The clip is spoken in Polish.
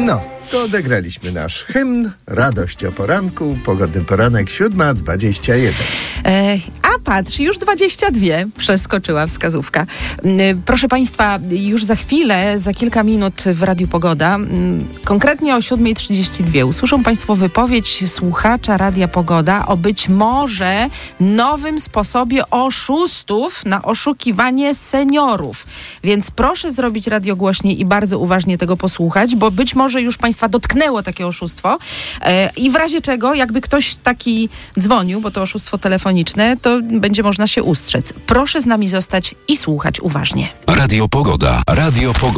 No, to odegraliśmy nasz hymn. Radość o poranku. Pogodny poranek 7:21. A patrz, już 22 przeskoczyła wskazówka. Proszę Państwa, już za chwilę, za kilka minut w Radiu Pogoda, konkretnie o 7:32 usłyszą Państwo wypowiedź słuchacza Radia Pogoda o być może nowym sposobie oszustów na oszukiwanie seniorów. Więc proszę zrobić radio głośniej i bardzo uważnie tego posłuchać, bo być może już Państwa dotknęło takie oszustwo i w razie czego, jakby ktoś taki dzwonił, bo to oszustwo telefoniczne, to będzie można się ustrzec. Proszę z nami zostać i słuchać uważnie. Radio Pogoda. Radio Pogoda.